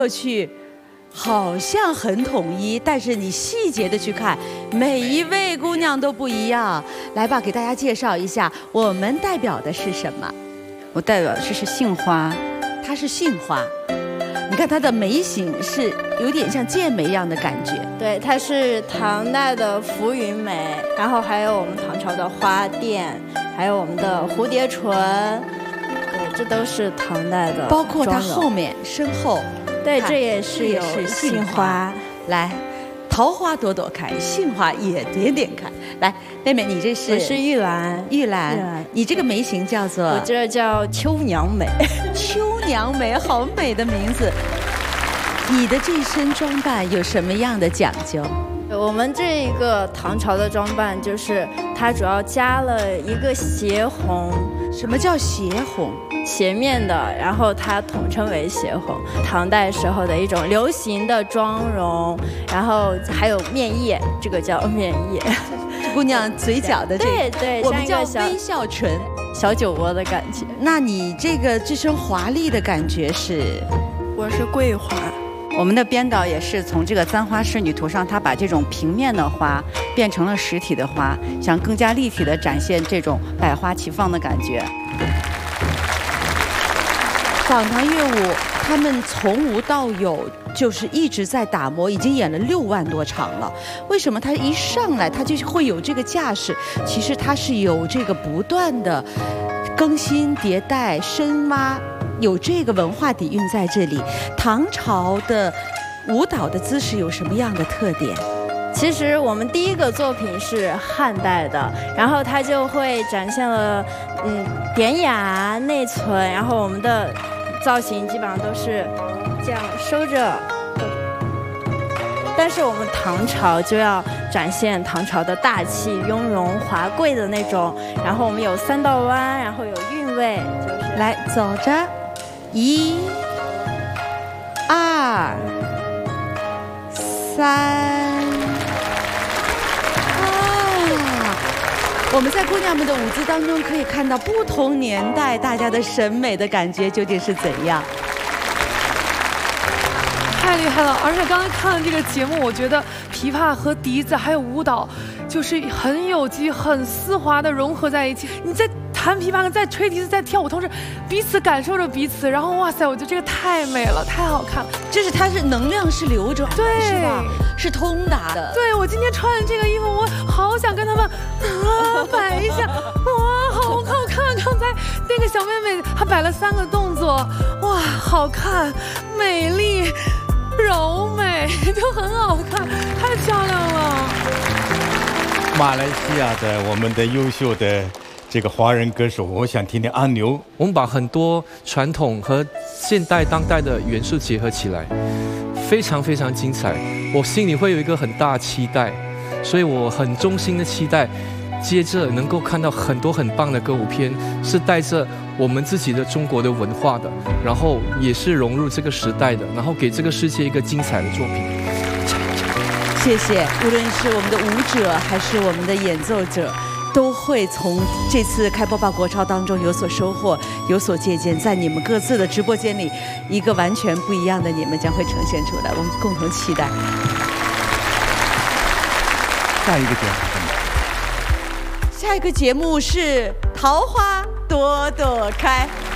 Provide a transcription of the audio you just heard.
过去好像很统一，但是你细节的去看，每一位姑娘都不一样。来吧，给大家介绍一下，我们代表的是什么？ 我代表的是杏花， 它是杏花。你看它的眉形是有点像剑眉一样的感觉。 对，它是唐代的浮云眉，然后还有我们唐朝的花钿，还有我们的蝴蝶唇。对，这都是唐代的。 包括它后面身后。 对，这也是有杏花。 来，桃花朵朵开，杏花也点点开。来，妹妹，你这是？ 我是玉兰。 玉兰，你这个眉形叫做？ 我这叫秋娘眉。 秋娘眉，好美的名字。你的这身装扮有什么样的讲究？ 我们这一个唐朝的装扮，就是它主要加了一个斜红。 什么叫斜红？ 斜面的，然后它统称为斜红。唐代时候的一种流行的妆容，然后还有面叶，这个叫面叶。 姑娘嘴角的这个， 对， 我们叫微笑唇， 小酒窝的感觉。 那你这身华丽的感觉是？ 我是桂花。 我们的编导也是从这个簪花仕女图上，他把这种平面的花变成了实体的花，想更加立体的展现这种百花齐放的感觉。 访唐乐舞，他们从无到有，就是一直在打磨，已经演了6万多场了。为什么他一上来他就会有这个架势？其实他是有这个不断的更新迭代、深挖。有这个文化底蕴在这里。唐朝的舞蹈的姿势有什么样的特点？ 其实我们第一个作品是汉代的，然后它就会展现了典雅内存，然后我们的造型基本上都是这样收着。但是我们唐朝就要展现唐朝的大气雍容华贵的那种，然后我们有3道弯，然后有韵味，就是来走着。1、2、3。我们在姑娘们的舞姿当中可以看到不同年代大家的审美的感觉究竟是怎样。 太厉害了！而且刚才看了这个节目，我觉得琵琶和笛子还有舞蹈，就是很有机、很丝滑的融合在一起。你在弹琵琶，在吹笛子，在跳舞，同时彼此感受着彼此，然后哇塞，我觉得这个太美了，太好看了。 就是它是能量是流转的， 对， 是吧？是通达的。 对，我今天穿的这个衣服，我好想跟他们摆一下，哇，好好看！刚才那个小妹妹她摆了3个动作，哇，好看，美丽。柔美就很好看，太漂亮了。 马来西亚的我们的优秀的这个华人歌手，我想听听阿牛。 我们把很多传统和现代当代的元素结合起来，非常非常精彩。我心里会有一个很大的期待，所以我很衷心的期待，接着能够看到很多很棒的歌舞片，是带着我们自己的中国的文化的，然后也是融入这个时代的，然后给这个世界一个精彩的作品。 谢谢，无论是我们的舞者还是我们的演奏者，都会从这次开播吧国超当中有所收获，有所借鉴，在你们各自的直播间里，一个完全不一样的你们将会呈现出来，我们共同期待。 下一个节目， 下一个节目是《桃花朵朵开》。